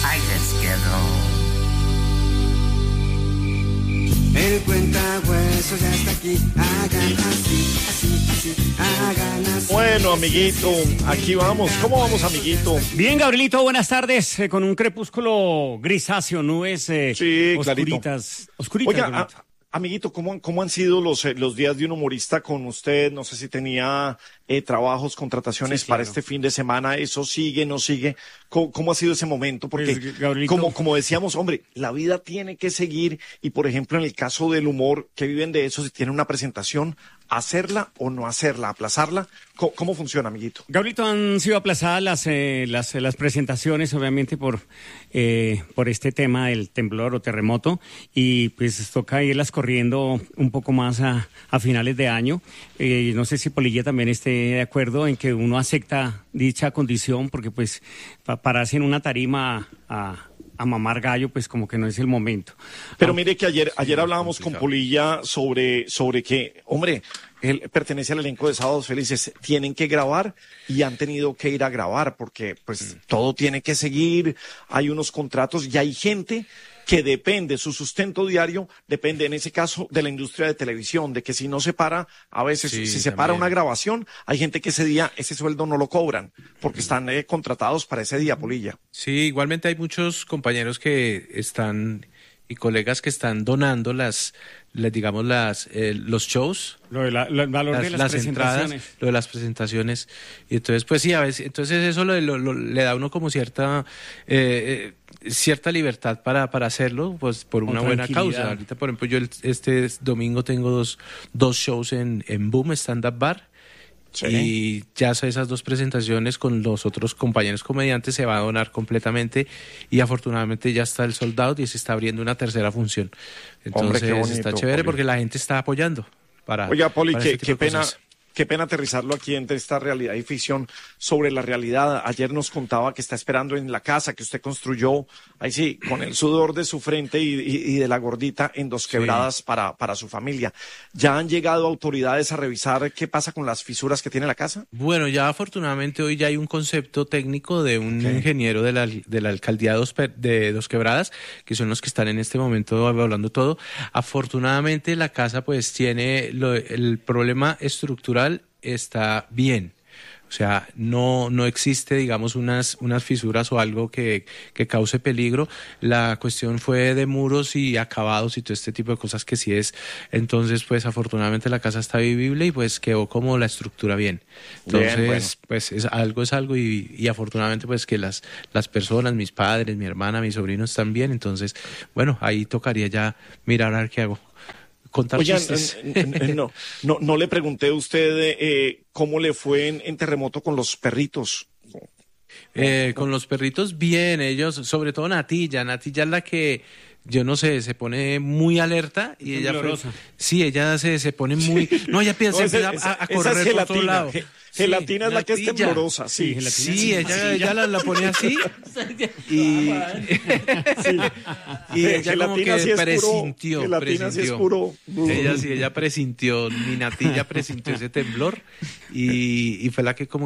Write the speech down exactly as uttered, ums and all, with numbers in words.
Ahí les quedó. El cuentahuesos ya está aquí, hagan así, así, así, hagan así. Bueno, amiguito, aquí vamos. ¿Cómo vamos, amiguito? Bien, Gabrielito, buenas tardes. Eh, con un crepúsculo grisáceo, nubes eh, Sí, oscuritas. Oscuritas, Oiga, Gabrielito. a- amiguito, ¿cómo, ¿cómo han sido los, eh, los días de un humorista con usted? No sé si tenía eh, trabajos, contrataciones Sí, para claro. este fin de semana. ¿Eso sigue, no sigue? ¿Cómo, cómo ha sido ese momento? Porque, Pues, Gabrielito. como, como decíamos, hombre, la vida tiene que seguir. Y, por ejemplo, en el caso del humor, que viven de eso, si tienen una presentación, ¿hacerla o no hacerla? ¿Aplazarla? ¿Cómo, cómo funciona, amiguito? Gabrielito, han sido aplazadas las, eh, las, las presentaciones, obviamente, por, eh, por este tema del temblor o terremoto, y pues toca irlas corriendo un poco más a, a finales de año. Eh, no sé si Polilla también esté de acuerdo en que uno acepta dicha condición, porque pues pa- pararse en una tarima a, a mamar gallo, pues como que no es el momento. Pero Aunque- mire que ayer, ayer hablábamos con Polilla sobre, sobre que, hombre, él pertenece al elenco de Sábados Felices, tienen que grabar y han tenido que ir a grabar porque pues todo tiene que seguir, hay unos contratos y hay gente que depende, su sustento diario depende en ese caso de la industria de televisión, de que si no se para, a veces Sí, si se para también. una grabación, hay gente que ese día ese sueldo no lo cobran porque están eh, contratados para ese día, Polilla. Sí, igualmente hay muchos compañeros que están y colegas que están donando las, las digamos, las eh, los shows, Lo de la- lo- el valor de las, las, las entradas, presentaciones. lo de las presentaciones. Y entonces, pues sí, a veces, entonces eso lo, lo- lo- le da a uno como cierta eh, eh, cierta libertad para, para hacerlo, pues por Con una buena tranquilidad. causa. Ahorita, por ejemplo, yo el- este domingo tengo dos, dos shows en, en Boom Stand Up Bar. Sí. Y ya esas dos presentaciones con los otros compañeros comediantes se va a donar completamente y afortunadamente ya está el sold out y se está abriendo una tercera función. Hombre, Entonces qué bonito, está chévere Poli. porque la gente está apoyando para Oiga, Poli, para qué, este tipo qué de pena, cosas. qué pena aterrizarlo aquí entre esta realidad y ficción sobre la realidad. Ayer nos contaba que está esperando en la casa que usted construyó, ahí sí, con el sudor de su frente y, y- y de la gordita en Dos Quebradas para, para su familia. ¿Ya han llegado autoridades a revisar qué pasa con las fisuras que tiene la casa? Bueno, ya afortunadamente hoy ya hay un concepto técnico de un Ok. ingeniero de la, de la alcaldía de Dos, Pe- de Dos Quebradas, que son los que están en este momento hablando todo. Afortunadamente la casa pues tiene, lo- el problema estructural está bien. O sea, no, no existe, digamos, unas, unas fisuras o algo que, que cause peligro. La cuestión fue de muros y acabados y todo este tipo de cosas que sí es. Entonces, pues, afortunadamente la casa está vivible y pues quedó como la estructura bien. Entonces, Bien, bueno. pues, es, algo es algo y, y afortunadamente, pues, que las, las personas, mis padres, mi hermana, mis sobrinos están bien. Entonces, bueno, ahí tocaría ya mirar a ver qué hago. Contar Oigan, chistes. n- n- no, no, no le pregunté a usted eh, cómo le fue en, en terremoto con los perritos. Eh, con los perritos, bien, ellos, sobre todo Natilla. Natilla es la que, yo no sé, se pone muy alerta y ella fue, Temblorosa. sí, ella se, se pone muy, no, ella piensa, No, esa- empieza a, a esa- correr esa es por todo gelatina. lado. Ge- Sí, Gelatina es la que es Natilla. temblorosa, sí. Sí, gelatina. Sí, ella, ella la, la pone así y, y ella como Gelatina que sí es puro- presintió, gelatina sí es presintió. puro- Ella sí, ella presintió, mi Natilla presintió ese temblor y, y fue la que como